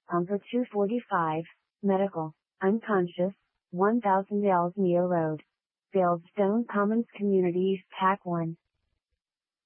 Pumper 245, Medical, Unconscious, 1000 Ellesmere Road. Fieldstone Commons Community East Pack 1.